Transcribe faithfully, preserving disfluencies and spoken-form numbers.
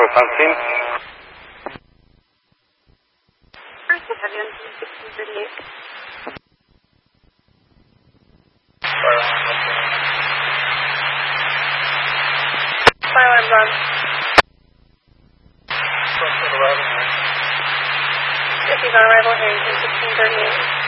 Bravo on scene. First, have you on sixteen thirty-eight? Fire alarm's on. Receive on arrival hearing sixteen thirty-eight.